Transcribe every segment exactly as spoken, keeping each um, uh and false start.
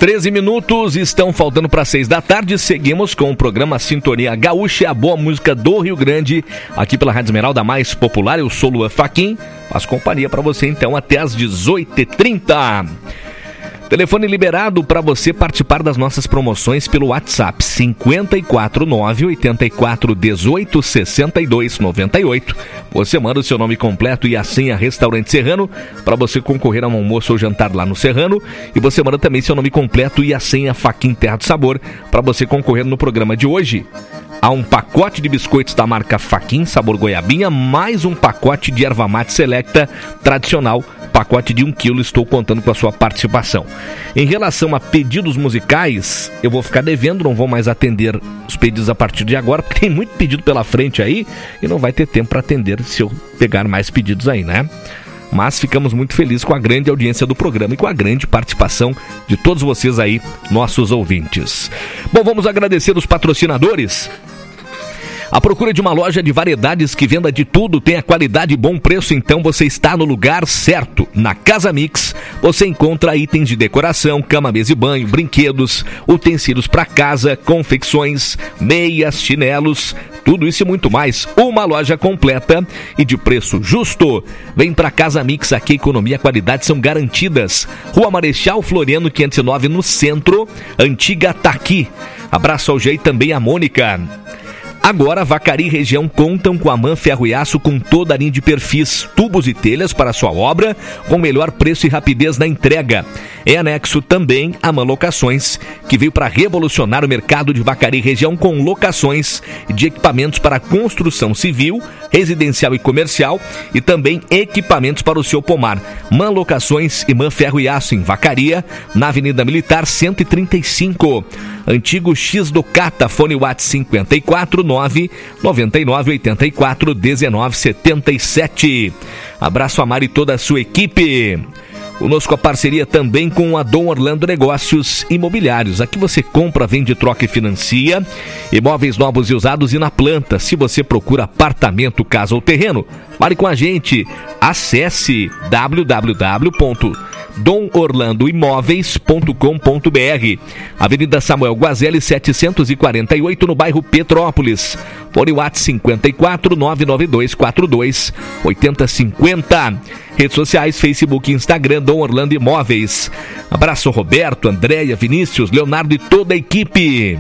treze minutos estão faltando para seis da tarde. Seguimos com o programa Sintonia Gaúcha, a boa música do Rio Grande, aqui pela Rádio Esmeralda, mais popular. Eu sou Luan Fachin, faço companhia para você então até às dezoito e trinta. Telefone liberado para você participar das nossas promoções pelo WhatsApp cinco quatro nove, oito quatro, um oito, seis dois nove oito. Você manda o seu nome completo e a senha Restaurante Serrano para você concorrer a um almoço ou jantar lá no Serrano. E você manda também seu nome completo e a senha Fachin Terra do Sabor para você concorrer no programa de hoje. Há um pacote de biscoitos da marca Fachin, sabor goiabinha, mais um pacote de erva mate selecta tradicional, pacote de um quilo. Estou contando com a sua participação. Em relação a pedidos musicais, eu vou ficar devendo, não vou mais atender os pedidos a partir de agora, porque tem muito pedido pela frente aí e não vai ter tempo para atender se eu pegar mais pedidos aí, né? Mas ficamos muito felizes com a grande audiência do programa e com a grande participação de todos vocês aí, nossos ouvintes. Bom, vamos agradecer os patrocinadores. A procura de uma loja de variedades que venda de tudo, tenha qualidade e bom preço, então você está no lugar certo. Na Casa Mix, você encontra itens de decoração, cama, mesa e banho, brinquedos, utensílios para casa, confecções, meias, chinelos, tudo isso e muito mais. Uma loja completa e de preço justo. Vem para Casa Mix, aqui economia e qualidade são garantidas. Rua Marechal Floriano quinhentos e nove, no centro, Antiga Taqui. Abraço ao G e também a Mônica. Agora, Vacaria e região contam com a Man Ferro e Aço com toda a linha de perfis, tubos e telhas para sua obra, com melhor preço e rapidez na entrega. É anexo também a Man Locações, que veio para revolucionar o mercado de Vacaria e região com locações de equipamentos para construção civil, residencial e comercial e também equipamentos para o seu pomar. Man Locações e Man Ferro e Aço em Vacaria, na Avenida Militar cento e trinta e cinco. Antigo X do Cata, fone WhatsApp cinco quatro nove, nove nove oito quatro, um nove sete sete. Abraço a Mari e toda a sua equipe. Conosco a parceria também com a Dom Orlando Negócios Imobiliários. Aqui você compra, vende, troca e financia imóveis novos e usados e na planta. Se você procura apartamento, casa ou terreno, fale com a gente. Acesse w w w ponto dom orlando imóveis ponto com ponto b r. Avenida Samuel Guazelli setecentos e quarenta e oito, no bairro Petrópolis. Fone WhatsApp cinco quatro nove nove dois quatro dois oito zero cinco zero. Redes sociais, Facebook e Instagram, Dom Orlando Imóveis. Abraço Roberto, Andréia, Vinícius, Leonardo e toda a equipe.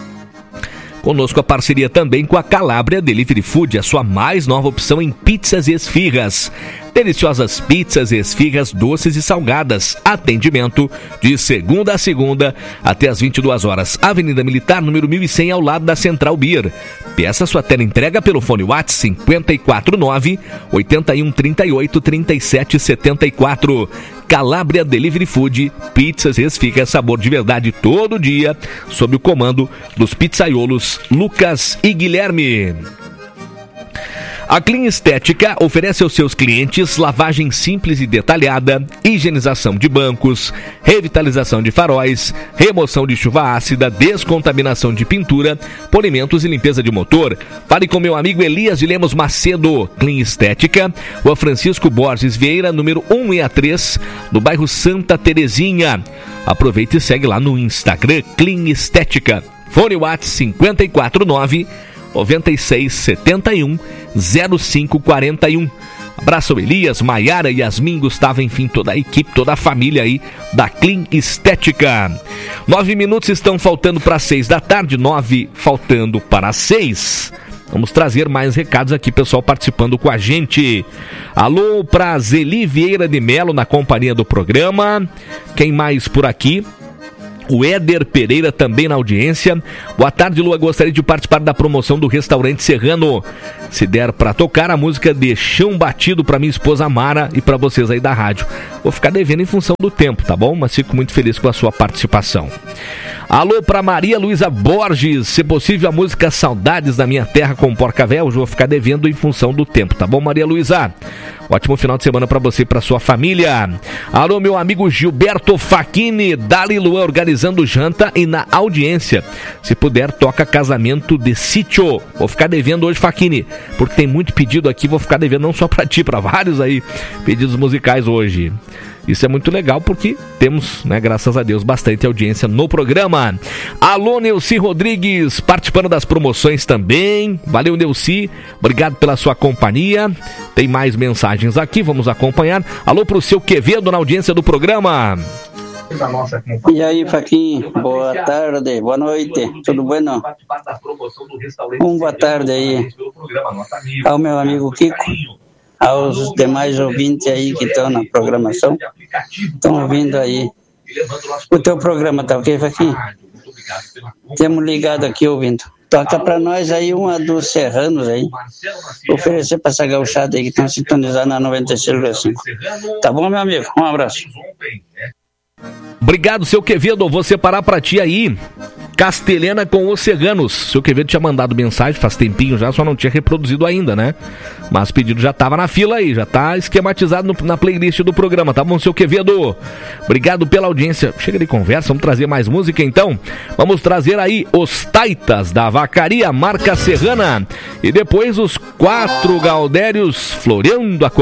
Conosco a parceria também com a Calabria Delivery Food, a sua mais nova opção em pizzas e esfirras. Deliciosas pizzas e esfirras doces e salgadas. Atendimento de segunda a segunda até às vinte e duas horas. Avenida Militar, número mil e cem, ao lado da Central Beer. Peça sua teleentrega pelo fone WhatsApp cinco quatro nove, oito um três oito, três sete sete quatro. Calabria Delivery Food, pizzas e esfirras, sabor de verdade todo dia, sob o comando dos pizzaiolos Lucas e Guilherme. A Clean Estética oferece aos seus clientes lavagem simples e detalhada, higienização de bancos, revitalização de faróis, remoção de chuva ácida, descontaminação de pintura, polimentos e limpeza de motor. Fale com meu amigo Elias de Lemos Macedo. Clean Estética, Rua Francisco Borges Vieira, número cento e sessenta e três, no bairro Santa Terezinha. Aproveite e segue lá no Instagram, Clean Estética. Fone WhatsApp cinco quatro nove, nove seis sete um, zero cinco quatro um. Abraço Elias, Maiara, Yasmin, Gustavo, enfim, toda a equipe, toda a família aí da Clean Estética. Nove minutos estão faltando para seis da tarde, nove faltando para seis. Vamos trazer mais recados aqui, pessoal participando com a gente. Alô para Zeli Vieira de Melo na companhia do programa. Quem mais por aqui? O Éder Pereira também na audiência. Boa tarde, Lua. Gostaria de participar da promoção do Restaurante Serrano. Se der para tocar a música de Chão Batido para minha esposa Mara e para vocês aí da rádio. Vou ficar devendo em função do tempo, tá bom? Mas fico muito feliz com a sua participação. Alô para Maria Luísa Borges. Se possível, a música Saudades da Minha Terra com Porca Véia. Hoje vou ficar devendo em função do tempo, tá bom, Maria Luísa? Ótimo final de semana para você e para sua família. Alô, meu amigo Gilberto Facchini, Dali Luan organizando janta e na audiência. Se puder, toca Casamento de Sítio. Vou ficar devendo hoje, Facchini, porque tem muito pedido aqui. Vou ficar devendo não só para ti, para vários aí pedidos musicais hoje. Isso é muito legal porque temos, né, graças a Deus, bastante audiência no programa. Alô, Neuci Rodrigues, participando das promoções também. Valeu, Neuci, obrigado pela sua companhia. Tem mais mensagens aqui, vamos acompanhar. Alô pro seu Quevedo na audiência do programa. E aí, Faquinha, boa tarde, boa noite, tudo bem? Um boa tarde aí ao meu amigo Kiko, aos demais ouvintes aí que estão na programação, estão ouvindo aí o teu programa, tá ok, Faquinha? Temos ligado aqui ouvindo. Toca pra nós aí uma dos serranos aí, oferecer pra essa gauchada aí que estão sintonizados na noventa e seis vírgula cinco. Tá bom, meu amigo? Um abraço. Obrigado, seu Quevedo. Vou separar pra ti aí Castelhana com os Ceganos. Seu Quevedo tinha mandado mensagem faz tempinho já, só não tinha reproduzido ainda, né? Mas o pedido já tava na fila aí, já tá esquematizado no, na playlist do programa, tá bom, seu Quevedo? Obrigado pela audiência. Chega de conversa, vamos trazer mais música então. Vamos trazer aí os Taitas da Vacaria, marca serrana. E depois os Quatro Gaudérios floreando a cor.